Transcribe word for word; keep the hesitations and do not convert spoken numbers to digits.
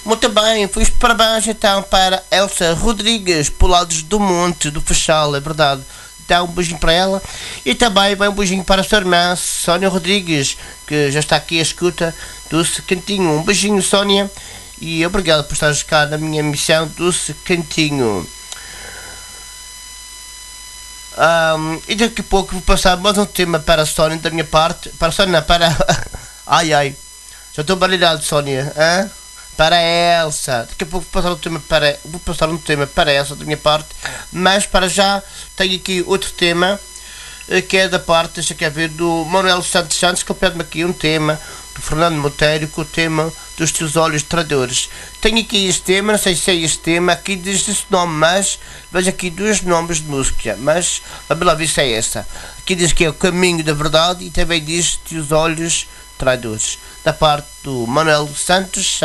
Muito bem, fui parabéns então para Elsa Rodrigues, Polados do Monte, do Fechal, é verdade. Dá um beijinho para ela. E também vai um beijinho para a sua irmã, Sónia Rodrigues, que já está aqui à escuta do Cantinho. Um beijinho, Sónia, e obrigado por estares cá na minha missão do Cantinho. Um, e daqui a pouco vou passar mais um tema para a Sónia da minha parte. Para a Sónia, para. Ai ai, já estou baralhado, Sónia. Hã? Para a Elsa. Daqui a pouco vou passar um tema para. Vou passar um tema para a Elsa da minha parte. Mas para já tenho aqui outro tema que é da parte, deixa cá ver, do Manuel Santos Santos, que pede-me aqui um tema do Fernando Monteiro com o tema dos teus olhos traidores. Tenho aqui este tema, não sei se é este tema, aqui diz esse nome, mas vejo aqui dois nomes de música, mas vamos lá ver se é essa. Aqui diz que é o Caminho da Verdade e também diz teus olhos traidores, da parte do Manuel Santos.